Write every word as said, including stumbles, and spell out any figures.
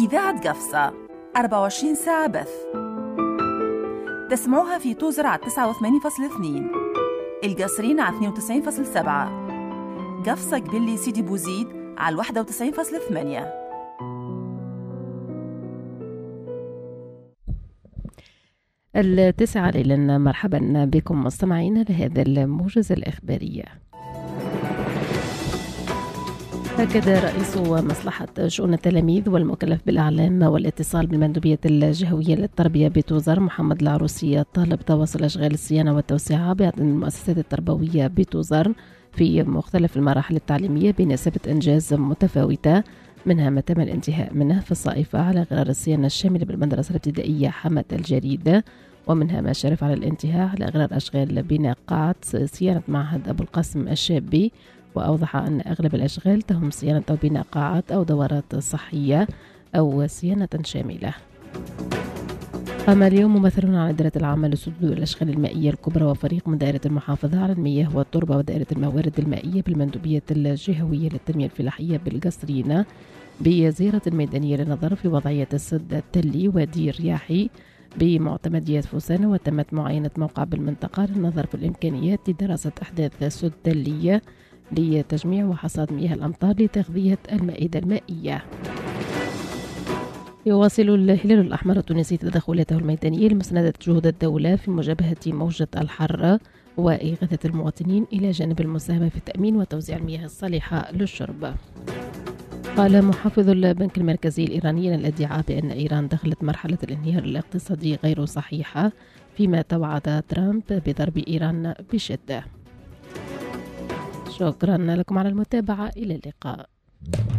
إذاعة قفصة أربعة وعشرين ساعة بث. تسمعوها في توزر على تسعة وثمانين فاصلة اثنين، القصرين على اثنين وتسعين فاصلة سبعة، قفصة قبلي سيدي بوزيد على واحد وتسعين فاصلة ثمانية. التاسعة ليلا، مرحبا بكم مستمعين لهذا الموجز الإخبارية. أكد رئيس مصلحة شؤون التلاميذ والمكلف بالإعلام والاتصال بالمندوبية الجهوية للتربية بتوزر محمد العروسي طالب تواصل أشغال الصيانة والتوسعة بعدد المؤسسات التربوية بتوزر في مختلف المراحل التعليمية بنسبة إنجاز متفاوتة، منها ما تم الانتهاء منه في الصائفة على غرار الصيانة الشاملة بالمدرسة الابتدائية حمد الجريدة، ومنها ما شرف على الانتهاء على غرار أشغال بناء قاعة صيانة معهد أبو القاسم الشابي، وأوضح أن أغلب الأشغال تهم صيانة أو بناء قاعات أو دورات صحية أو صيانة شاملة. قام اليوم ممثلون عن إدارة العامة لسدود الأشغال المائية الكبرى وفريق من دائرة المحافظة على المياه والتربة ودائرة الموارد المائية بالمندوبية الجهوية للتنمية الفلاحية بالقصرين بزيارة ميدانية للنظر في وضعية السد التلي وادي الرياحي بمعتمدية فوسانة، وتمت معاينة موقع بالمنطقة للنظر في الإمكانيات لدراسة أحداث سد تلية لتجميع وحصاد مياه الأمطار لتغذية المائدة المائية. يواصل الهلال الأحمر التونسي تدخلاته الميدانية لمساندة جهود الدولة في مجابهة موجة الحر وإغاثة المواطنين إلى جانب المساهمة في تأمين وتوزيع المياه الصالحة للشرب. قال محافظ البنك المركزي الإيراني الادعاء بأن إيران دخلت مرحلة الانهيار الاقتصادي غير صحيحة، فيما توعد ترامب بضرب إيران بشدة. شكرا لكم على المتابعة، إلى اللقاء.